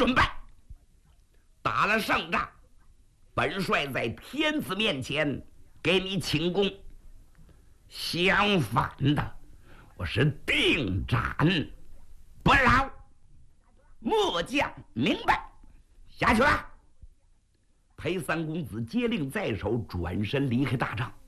准备，打了胜仗，本帅在天子面前给你请功；相反的，我是定斩不饶。末将明白，下去吧。裴三公子接令在手，转身离开大帐。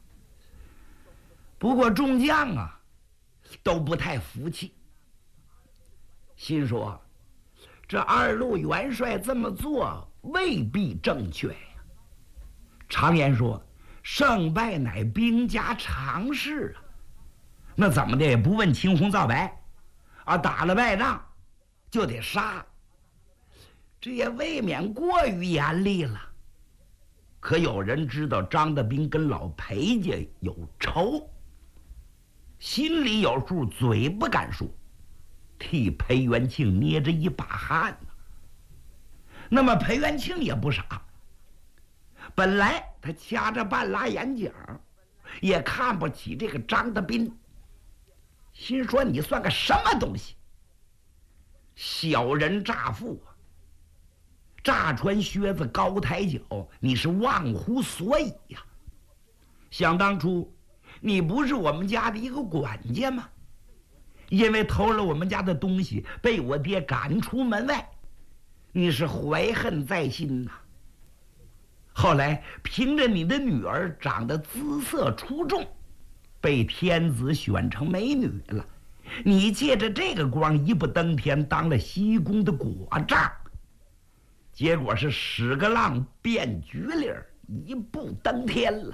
不过众将啊，都不太服气，心说这二路元帅这么做未必正确呀。常言说胜败乃兵家常事啊，那怎么的也不问青红皂白啊，打了败仗就得杀，这也未免过于严厉了。可有人知道张德斌跟老裴家有仇，心里有数，嘴不敢说，替裴元庆捏着一把汗呢。那么裴元庆也不傻，本来他掐着半拉眼角，也看不起这个张德斌，心说你算个什么东西，小人乍富啊，乍穿靴子高抬脚，你是忘乎所以呀。想当初你不是我们家的一个管家吗？因为偷了我们家的东西被我爹赶出门外，你是怀恨在心呐。后来凭着你的女儿长得姿色出众，被天子选成美女了，你借着这个光一步登天，当了西宫的果丈，结果是使个浪变局里一步登天了。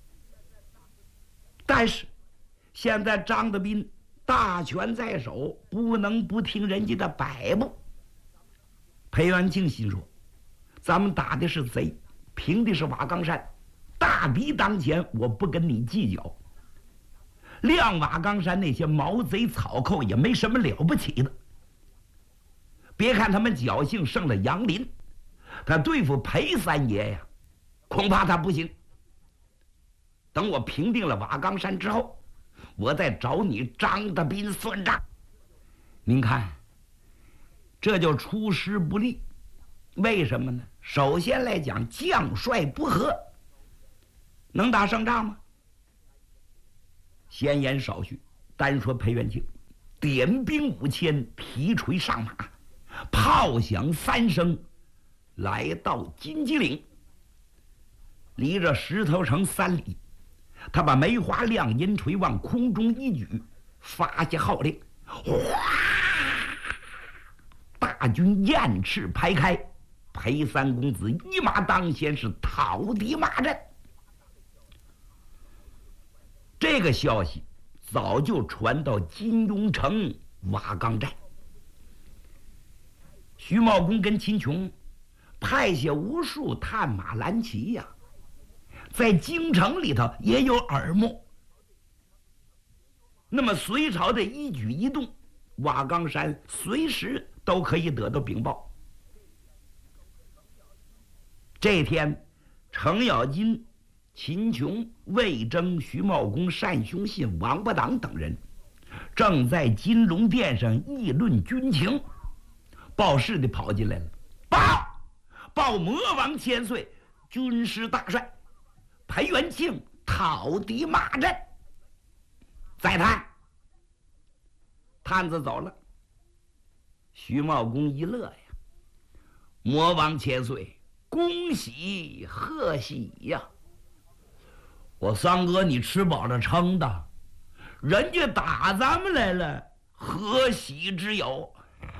但是现在张德斌大权在手，不能不听人家的摆布。裴元庆心说，咱们打的是贼，平的是瓦岗山，大敌当前，我不跟你计较。亮瓦岗山那些毛贼草寇也没什么了不起的，别看他们侥幸胜了杨林，他对付裴三爷呀，恐怕他不行。等我平定了瓦岗山之后，我再找你张德斌算账。您看，这就出师不利。为什么呢？首先来讲，将帅不和，能打胜仗吗？闲言少叙，单说裴元庆点兵5000，提锤上马，炮响3声，来到金鸡岭，离着石头城3里。他把梅花亮银锤往空中一举，发下号令，哗！大军雁翅排开，裴三公子一马当先，是讨敌马阵。这个消息早就传到金庸城瓦岗寨，徐茂公跟秦琼派下无数探马蓝旗呀，在京城里头也有耳目。那么隋朝的一举一动，瓦岗山随时都可以得到禀报。这天，程咬金、秦琼、魏征、徐茂公、单雄信、王八党等人正在金龙殿上议论军情，报事的跑进来了，报魔王千岁，军师大帅裴元庆讨敌马阵。再探，探子走了。徐茂公一乐呀，魔王千岁，恭喜贺喜呀！我三哥你吃饱了撑的，人家打咱们来了，何喜之有？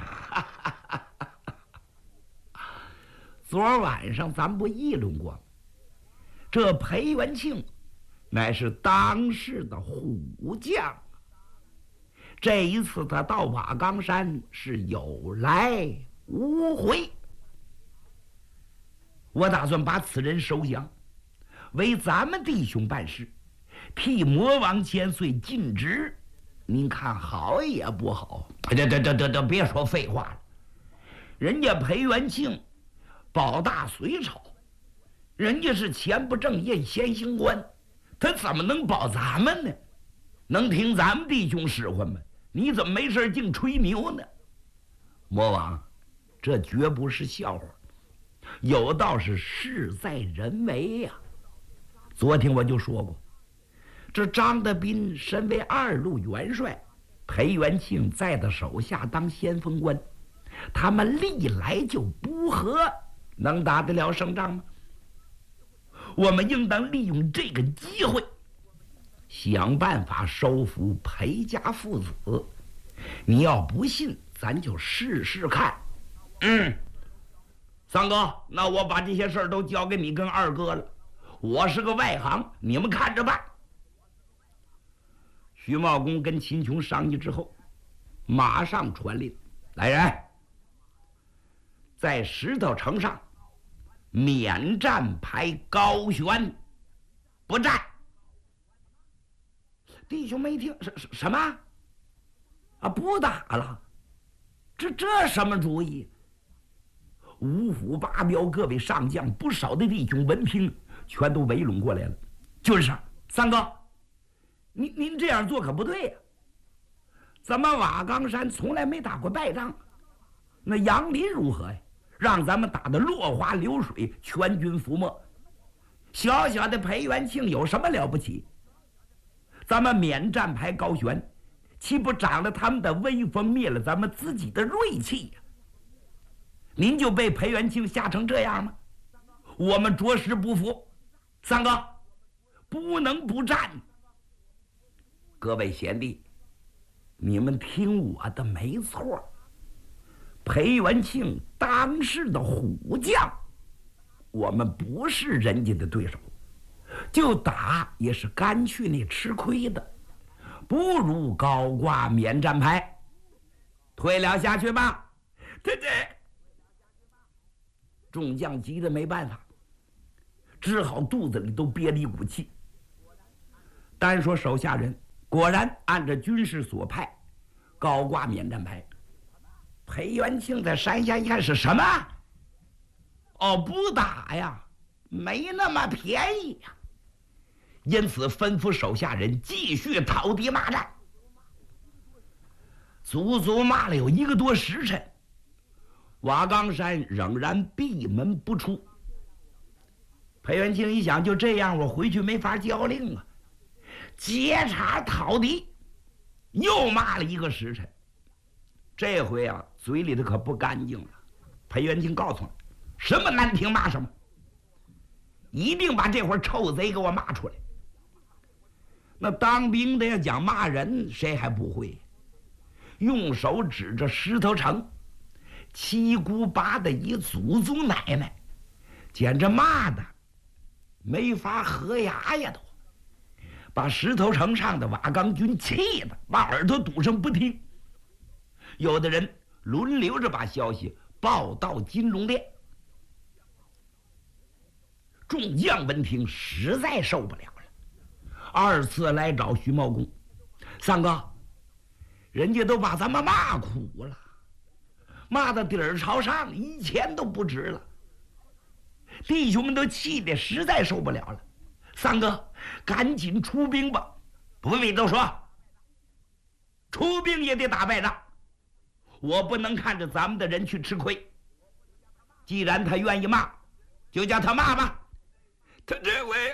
昨晚上咱不议论过吗？这裴元庆乃是当世的虎将，这一次他到瓦岗山是有来无回。我打算把此人收降，为咱们弟兄办事，替魔王千岁尽职。您看好也不好？这别说废话了，人家裴元庆保大隋朝，人家是前不正印先行官，他怎么能保咱们呢？能听咱们弟兄使唤吗？你怎么没事净吹牛呢？魔王， 这绝不是笑话，有道是事在人为呀。昨天我就说过，这张德斌身为2路元帅，裴元庆在他手下当先锋官，他们历来就不和，能打得了胜仗吗？我们应当利用这个机会，想办法收服裴家父子。你要不信，咱就试试看。三哥，那我把这些事儿都交给你跟二哥了，我是个外行，你们看着办。徐茂公跟秦琼商议之后，马上传令：来人，在石头城上免战牌高悬，不战。弟兄们一听，什么啊？不打了？这什么主意？五虎八彪各位上将，不少的弟兄闻听，全都围拢过来了。就是三哥，您这样做可不对呀。咱们瓦岗山从来没打过败仗，那杨林如何呀？让咱们打得落花流水，全军覆没。小小的裴元庆有什么了不起？咱们免战牌高悬，岂不长了他们的威风，灭了咱们自己的锐气呀？您就被裴元庆吓成这样吗？我们着实不服。三哥，不能不战。各位贤弟，你们听我的没错，裴元庆当世的虎将，我们不是人家的对手，就打也是干去那吃亏的，不如高挂免战牌，退了下去吧。对。众将急得没办法，只好肚子里都憋了一股气。单说手下人果然按照军士所派，高挂免战牌。裴元庆在山下一看是什么？哦，不打呀，没那么便宜呀。因此吩咐手下人继续讨敌骂战。足足骂了有1个多时辰，瓦岗山仍然闭门不出。裴元庆一想，就这样我回去没法交令啊，接茬讨敌，又骂了1个时辰。这回啊，嘴里头可不干净了。裴元庆告诉他，什么难听骂什么，一定把这伙臭贼给我骂出来。那当兵的要讲骂人，谁还不会？用手指着石头城七姑八的一祖宗奶奶，简直骂的没法合牙呀，都把石头城上的瓦岗军气的把耳朵堵上不听。有的人轮流着把消息报到金龙殿。众将闻听实在受不了了，2次来找徐茂公，三哥，人家都把咱们骂苦了，骂到底儿朝上，1000都不值了。弟兄们都气得实在受不了了，三哥，赶紧出兵吧！不必多说，出兵也得打败仗，我不能看着咱们的人去吃亏。既然他愿意骂，就叫他骂吧。他这回，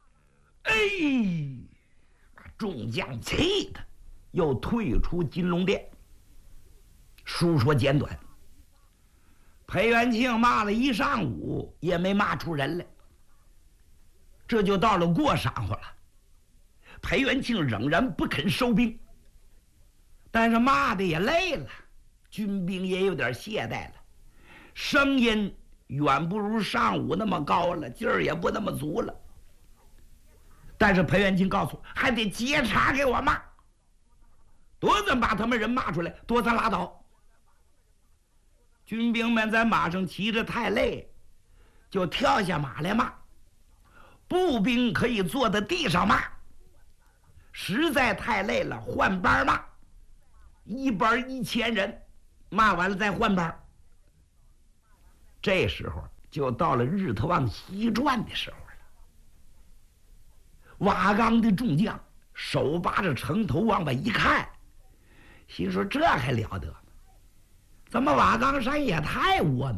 把众将气的又退出金龙殿。书说简短，裴元庆骂了1上午也没骂出人来。这就到了过晌午了，裴元庆仍然不肯收兵，但是骂的也累了，军兵也有点懈怠了，声音远不如上午那么高了，劲儿也不那么足了。但是裴元庆告诉我，还得接茬给我骂，多咱把他们人骂出来，多咱拉倒。军兵们在马上骑着太累，就跳下马来骂。步兵可以坐在地上骂，实在太累了换班骂，一班1000人，骂完了再换班。这时候就到了日头往西转的时候了。瓦岗的众将手扒着城头往外一看，心说这还了得吗？ 怎么瓦岗山也太窝囊